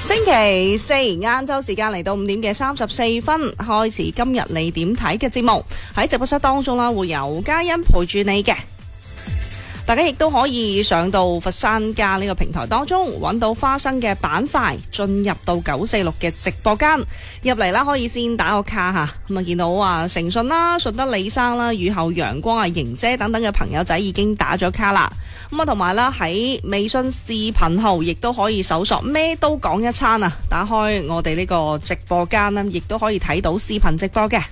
星期四晏晝時間嚟到5:34，開始今日你點睇嘅節目。喺直播室當中啦，會有嘉欣陪住你嘅。大家亦都可以上到佛山家呢個平台當中，揾到花生嘅板塊，進入到946嘅直播間入嚟啦，可以先打個卡吓。咁啊，見到啊誠信啦、順德李生啦、雨後陽光啊、瑩姐等等嘅朋友仔已經打咗卡啦。咁啊，同埋啦喺微信視頻號亦都可以搜索咩都講一餐啊，打開我哋呢個直播間啦，亦都可以睇到視頻直播嘅。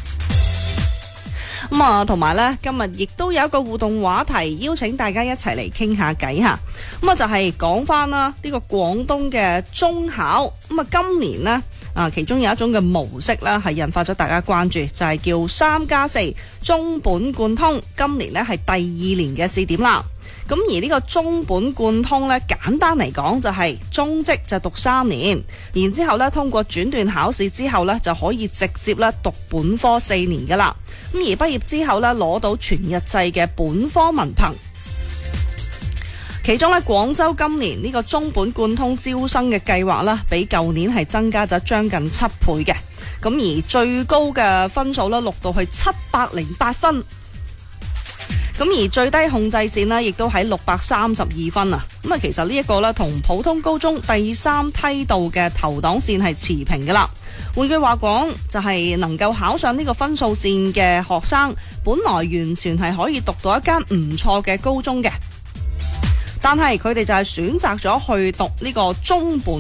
咁啊，同埋呢，今日亦都有一個互動話題，邀請大家一齊嚟傾下偈吓。咁啊，就係講翻啦呢個廣東嘅中考。咁啊，今年呢，其中有一種嘅模式啦，係引發咗大家關注，就係叫3+4中本貫通。今年呢係第2年嘅試點啦。咁而呢個中本貫通呢，簡單嚟講就係中職就讀3年，然之後呢通過轉段考試之後呢，就可以直接呢讀本科4年噶啦。咁而畢業之後呢，攞到全日制嘅本科文憑。其中呢，廣州今年呢個中本貫通招生嘅計劃呢，比舊年係增加咗將近7倍嘅。咁而最高嘅分數呢，錄到去708分。咁而最低控制線呢，亦都喺632分啊！咁啊，其實呢一個呢，同普通高中第3梯度嘅投檔線係持平㗎啦。換句話講，就係能夠考上呢個分數線嘅學生，本來完全係可以讀到一間唔錯嘅高中嘅，但係佢哋就係選擇咗去讀呢個中本